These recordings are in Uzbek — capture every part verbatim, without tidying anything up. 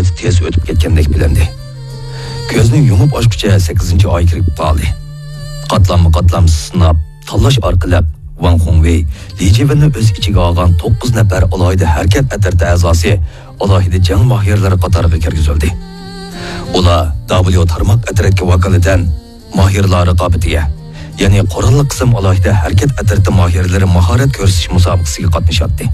nihoyat tez o'tib ketgandek bilindi. Ko'zni yumib ochguncha sakkizinchi oy kirib qoldi. Qatlamma-qatlam sinab, tanlash orqali Wang Hongwei Li Jiwenni o'z ichiga olgan to'qqiz nafar alohida harakat atirti a'zosi alohida jang mohirlari qatoriga kirgizildi. Ular W tarmoq atirtga vakolatan mohirlar raqobatiga, ya'ni qurolli qism alohida harakat atirti mohirlari mahorat ko'rsatish musobaqasiga qatnashdi.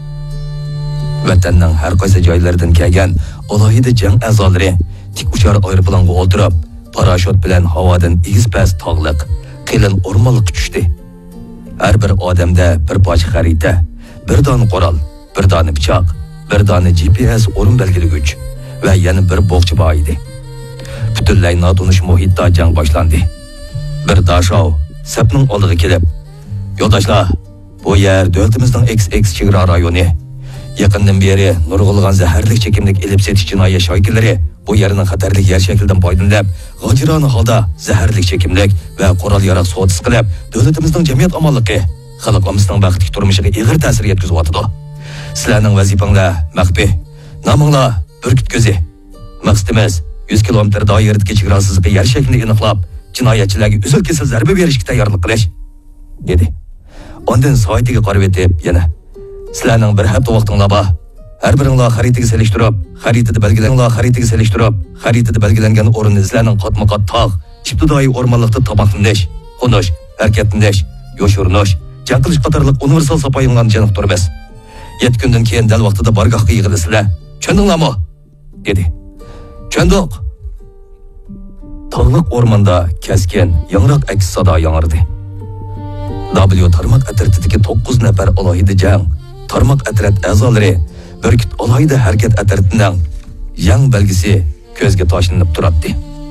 Vatanning har qaysi joylaridan kelgan alohida jang a'zolari tik uchar aeroplanga o'ltirib, parashyut bilan havodan egiz-past tog'liq, qilin o'rmonlikka tushdi. Har bir odamda bir parcha xarita, bir dona qurol, bir dona pichoq, bir dona G P S o'rin belgilagich va yana bir bo'g'chi bor edi. Butunlay notunish muhitda jang boshlandi. Bir dashov sapning oldiga kelib, "Yo'ldoshlar, bu yer davlatimizning X X chegara rayoni. Yaqindan beri nurg'ulg'an zaharli chekimlik elib setish jinoyat shoyilari bu yerning xatarli yer shaklidan foydalanib, g'ojirona holda zaharli chekimlik va qurol yarog' savdosi qilib, davlatimizning jamiyat omonligi, xalqimizning baxtli turmushiga og'ir ta'sir yetkazayotdi. Sizlarning vazifanglar maxfiy, nominglar burkut ko'zi. Maqsadimiz yuz kilometr doiradagi chegarasizdagi yer shaklini aniqlab, jinoyatchilarga uzil-kesil zarba berishga tayyorlik qilish", dedi. Ondan soatiga qarab etib yana "Sizlarning bir hafta vaqtinglar bor. Har biringlar xaritaga selishtirib, xaritada belgilangan xaritaga selishtirib, xaritada belgilangan o'rinni sizlarning qatma-qat tog', ibtidoiy o'rmonlikda tamoqlanish, qo'nish, harakatlanish, yo'shurinish, jang qilish qatorliq universal sapoyinlarni janiq turibsiz. yetti kundan keyin dal vaqtida bargohga yig'ilasizlar. Tushundinglarmi?" dedi. "Tushundik." Tog'liq o'rmonda keskin, yangroq aks sado yangradi. W tarmoq atirtidagi to'qqiz nafar alohida jang tarmoq atrat a'zolari burkut alohida harakat atirtining yang belgisi ko'zga tashlanib turibdi.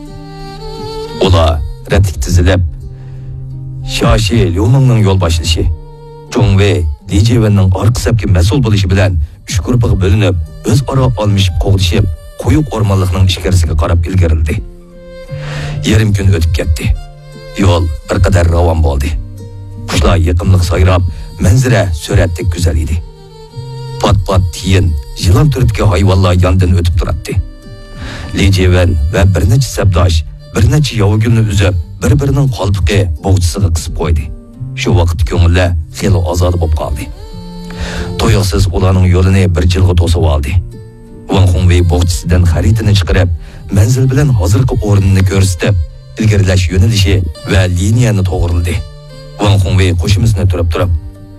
Ular ratik tizilib, Shashi Liumingning yo'l boshlashi, Zhongwei Li Jiwenning orqa safga mas'ul bo'lishi bilan uch guruhga bo'linib, o'zaro olmishib qo'g'dishib, quyuq o'rmonlikning ichkarisiga qarab ilgarildi. Yarim kun o'tib ketdi. Yo'l bir qadar ravon bo'ldi. Qushlar yaqinlik sayrab, manzara suratdek go'zal edi. Pat-pat tiyin, yılan türtki hayvanlar yandan ötüp turardı. Li Jiwen ve bir neçe sabdosh, bir neçe yavugulni uzib, bir-birining qalbiga bo'g'chisiga qisib qo'ydi. Shu vaqt ko'ngillar xeli ozod bo'lib qoldi. To'yqsiz ularning yo'lini bir jilg'a to'sib oldi. Wang Hongwei bo'g'chisidan xaritani chiqarib, manzil bilan hozirgi o'rnini ko'rsatib, ilgarilash yo'nalishi va liniyani to'g'rildi. Wang Hongwei qo'shimizni turib-turib,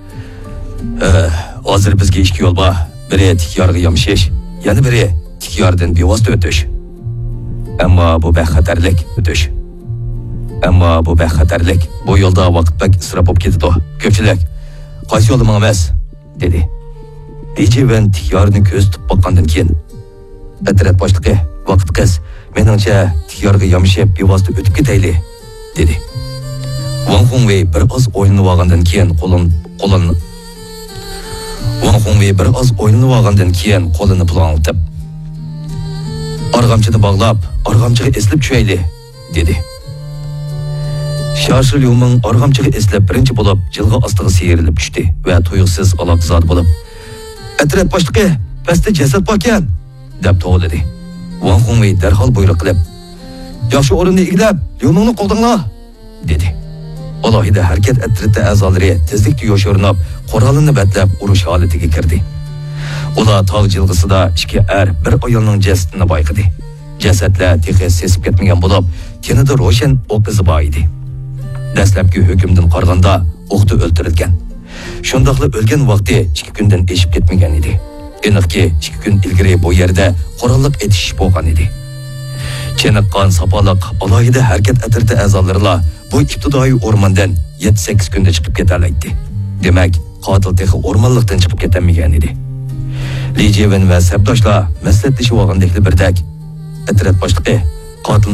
"Hozir bizga ikki yo'l bor. Biri tikyorga yamshish, yana biri tikyordan bevosita o'tish. Ammo bu bexatarlik o'tish. Ammo bu bexatarlik. Bu yo'lda vaqt bak isrof bo'lib ketadi. Ko'pchilik qaysi yo'lni emas", dedi. Li Jiwen tikyorni ko'z tutib boqqandan keyin, "Atrat boshlig'i, vaqt qiz. Meningcha tikyorga yamshib bevosita o'tib ketayli", dedi. Wang Hongwei bir oz o'yinni olgandan keyin qo'lin qo'lini Wang Hongwei bir oz o'yinni olgandan keyin qo'lini pulanglatib, "Arg'amchini bog'lab, arg'amchiga eslib tushayli", dedi. Shashi Liuming arg'amchiga eslab birinchi bo'lib jilg'a ostiga siyrilib tushdi va tuyuqsiz aloqzod bo'lib, "Atrat boshlig'i, pastda jasad bor ekan", deb to'g'ladi. Wang Hongwei darhol buyruq qilib, "Yaxshi o'rinni egallab, Liumingni qo'ldinglar", dedi. Alohida harakat atriti a'zolari tezlikda yo'shirinib, qurolini batlab urush holatiga kirdi. Ular tog' jilg'isida ikki er bir ayolning jasadini bayqadi. Jasadlar texi sesib ketmagan bo'lib, tenida ro'shan o'q izi bor edi. Dastlabki hukmdan qaraganda o'qda o'ldirilgan. Shundaqla o'lgan vaqti ikki kundan eshib ketmagan edi. Aniqki ikki kun ilgari bu yerda qurolliq etishish bo'lgan edi. Cheniqqan sapaliq alohida harakat atriti a'zolari bu ibtidoiy o'rmondan yetti sakkiz kunda chiqib ketalaydi. Demak, qotil texi o'rmonlikdan chiqib ketamagan edi. Li Jiwen va sabdoshlar maslahatlashib olgandek birdak, atrat boshlig'i qotil